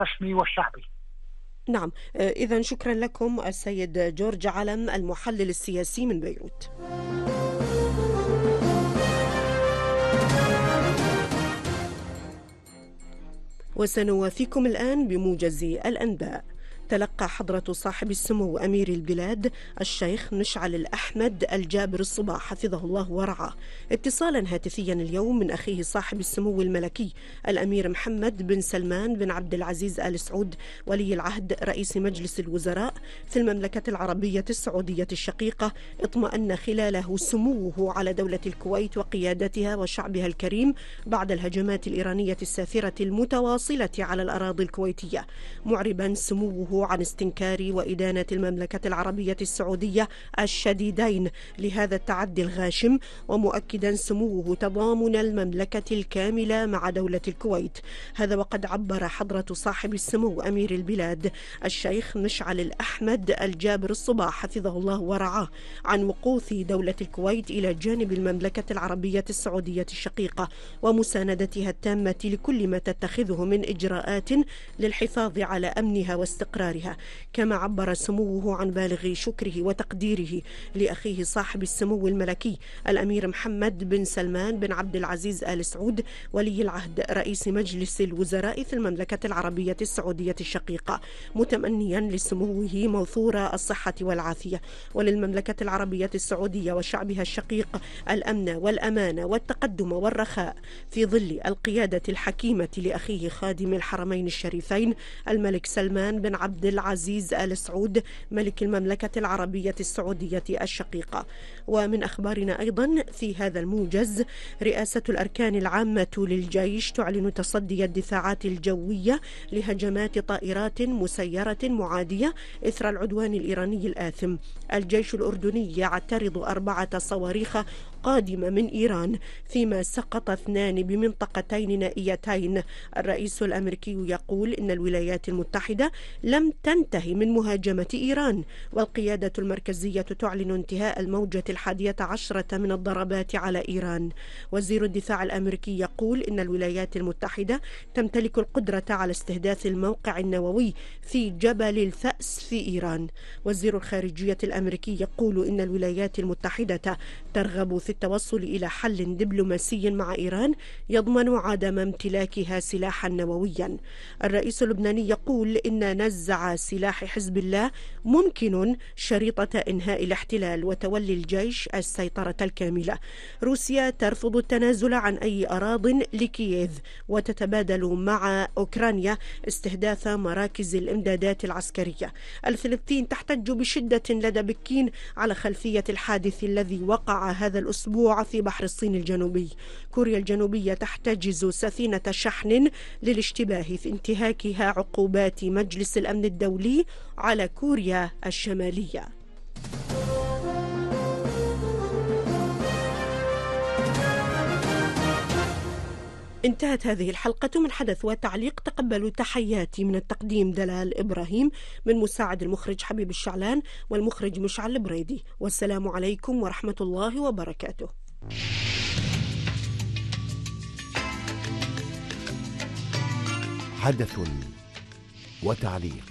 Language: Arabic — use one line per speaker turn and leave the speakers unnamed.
الرسمي والشعبي.
نعم، إذا شكرا لكم السيد جورج علم المحلل السياسي من بيروت. وسنوافيكم الآن بموجز الأنباء. تلقى حضرة صاحب السمو أمير البلاد الشيخ مشعل الأحمد الجابر الصباح حفظه الله ورعاه اتصالا هاتفيا اليوم من أخيه صاحب السمو الملكي الأمير محمد بن سلمان بن عبد العزيز آل سعود ولي العهد رئيس مجلس الوزراء في المملكة العربية السعودية الشقيقة، اطمأن خلاله سموه على دولة الكويت وقيادتها وشعبها الكريم بعد الهجمات الإيرانية السافرة المتواصلة على الأراضي الكويتية، معربا سموه عن استنكار وإدانة المملكة العربية السعودية الشديدين لهذا التعدي الغاشم، ومؤكدا سموه تضامن المملكة الكاملة مع دولة الكويت. هذا وقد عبر حضرة صاحب السمو أمير البلاد الشيخ مشعل الأحمد الجابر الصباح حفظه الله ورعاه عن وقوف دولة الكويت إلى جانب المملكة العربية السعودية الشقيقة ومساندتها التامة لكل ما تتخذه من إجراءات للحفاظ على أمنها واستقرارها. كما عبر سموه عن بالغ شكره وتقديره لأخيه صاحب السمو الملكي الأمير محمد بن سلمان بن عبد العزيز آل سعود ولي العهد رئيس مجلس الوزراء في المملكة العربية السعودية الشقيقة، متمنيا لسموه موثور الصحة والعافية، وللمملكة العربية السعودية وشعبها الشقيق الأمن والأمان والتقدم والرخاء في ظل القيادة الحكيمة لأخيه خادم الحرمين الشريفين الملك سلمان بن عبد العزيز آل سعود ملك المملكة العربية السعودية الشقيقة. ومن أخبارنا أيضا في هذا الموجز، رئاسة الأركان العامة للجيش تعلن تصدي الدفاعات الجوية لهجمات طائرات مسيرة معادية إثر العدوان الإيراني الآثم. الجيش الأردني يعترض 4 صواريخ قادمة من إيران، فيما سقط 2 بمنطقتين نائيتين. الرئيس الأمريكي يقول إن الولايات المتحدة لم تنتهي من مهاجمة إيران، والقيادة المركزية تعلن انتهاء الموجة 11 من الضربات على إيران. وزير الدفاع الأمريكي يقول إن الولايات المتحدة تمتلك القدرة على استهداف الموقع النووي في جبل الفأس في إيران. وزير الخارجية الأمريكي يقول إن الولايات المتحدة ترغب في التوصل إلى حل دبلوماسي مع إيران يضمن عدم امتلاكها سلاحا نوويا. الرئيس اللبناني يقول إن نزع سلاح حزب الله ممكن شريطة إنهاء الاحتلال وتولي الجيش السيطرة الكاملة. روسيا ترفض التنازل عن أي أراضٍ لكييف، وتتبادل مع أوكرانيا استهداف مراكز الإمدادات العسكرية. الفلبين تحتج بشدة لدى بكين على خلفية الحادث الذي وقع هذا الأسبوع في بحر الصين الجنوبي. كوريا الجنوبية تحتجز سفينة شحن للاشتباه في انتهاكها عقوبات مجلس الأمن الدولي على كوريا الشمالية. انتهت هذه الحلقة من حدث وتعليق. تقبلوا تحياتي من التقديم دلال إبراهيم، من مساعد المخرج حبيب الشعلان، والمخرج مشعل البريدي. والسلام عليكم ورحمة الله وبركاته.
حدث وتعليق.